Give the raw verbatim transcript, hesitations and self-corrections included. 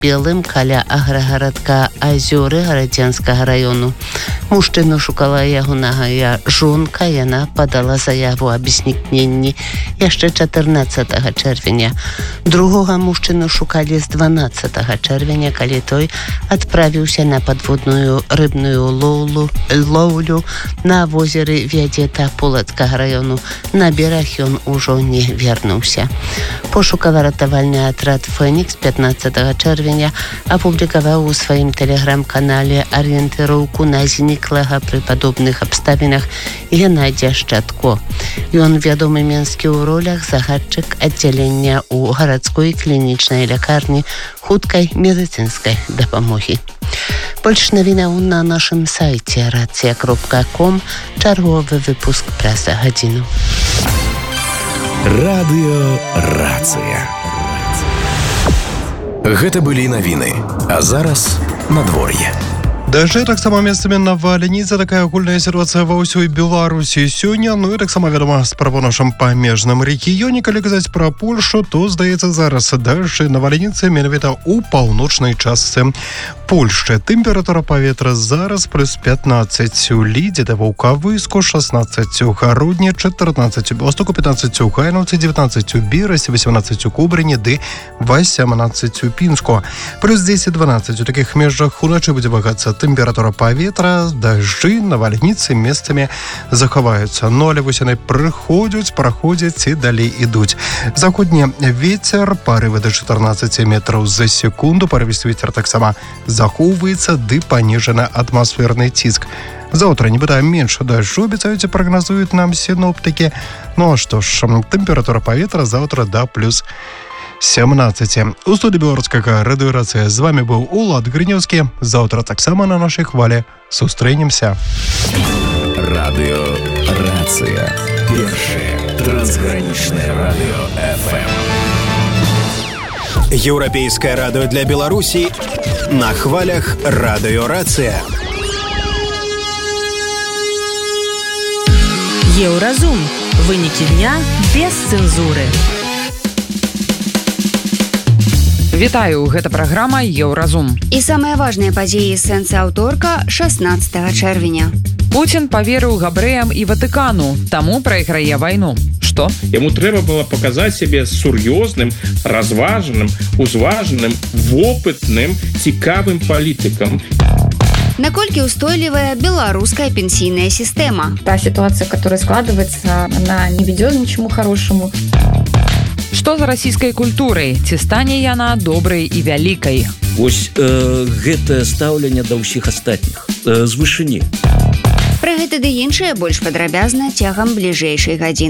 Белым каля аграгарадка Азёры Гарадзенскага району. Мужчыну шукала ягоная жонка, яна падала заяву аб знікненні яшчэ чатырнаццатага чэрвеня. Другога мужчыну шукалі з дванаццатага чэрвеня, калі той адправіўся на падводную рыбную лоўлю, лоўлю на возеры Вядзета Полацкага району. На бераг ён ужо не вернуўся. Пошукава-ратавальны атрад «Фэнікс» пятнаццатага чэрвеня апублікаваў у сваім тэлеграм-канале арыентыроўку на зніклага пры падобных абставінах Геннадзя Шчатко. Ён вядомы менскі ў ролях загадчык аддзялення ў гарадской клінічнай лякарні хуткай медыцынскай дапамогі. Больш навінаў на нашым сайце рацыя кропка ком. Чарговы выпуск праз гадзіну. Радыё Рацыя. Гэта былі навіны, а зараз надвор'е. Дажджы таксама месцамі навальніцы, такая агульная сітуацыя ва ўсёй Беларусі сёння. Ну і таксама, вядома, справа нашым памежным рэгіёне. Калі казаць пра Польшу, то, здаецца, зараз дажджы навальніцы менавіта ў паўночнай частцы Польшчы. Тэмпература паветра зараз плюс пятнаццаць у Лідзе, да Ваўкавыску, шаснаццаць у Гародні, чатырнаццаць у Беластоку, пятнаццаць у Гайнаўцы, дзевятнаццаць у Бірасе, васемнаццаць у Кобрыні, ды васемнаццаць у Пінску. Плюс дзесяць-дванаццаць у такіх межах уначы будзе вагацца тэмпература паветра, дажджы, навальніцы месцамі захаваюцца. Ну, але вось яны прыходзяць, праходзяць і далей ідуць. Заходні вецер, парывы да чатырнаццаць метраў за секунду, парывісты вецер таксама захоўваецца, ды паніжаны атмасферны ціск. Заўтра нібыта менш дажджу абяцаюць і прагназуюць нам сіноптыкі. Ну, а што ж, тэмпература паветра заўтра да плюс семнаццаць. У студыі беларускага радыё Рацыя з вами быў Улад Грынёўскі. Заўтра таксама на нашай хвалі сустрэнемся. Радыё Рацыя. Першае трансгранічнае радыё эф эм. Еўрапейскае радыё для Беларусі на хвалях Радыё Рацыя. Еўразум. Вынікі дня без цэнзуры. Вітаю, гэта праграма Еўразум. І самыя важныя падзеі сэнс-аўторка шаснаццатага чэрвеня. Пуцін паверыў габрэям і Ватыкану, таму прайграе вайну. Што? Яму трэба было паказаць сябе сур'ёзным, разважаным, узважаным, вопытным, цікавым палітыкам. Наколькі устойлівая беларуская пенсійная сістэма? Та ситуация, которая складывается, она не ведет ни к чему хорошему. Што за расійскай культурай? Ці стане яна добрай і вялікай? Вось э, гэтае стаўленне да ўсіх астатніх э, з вышыні. Пра гэта ды іншае больш падрабязна цягам бліжэйшай гадзіны.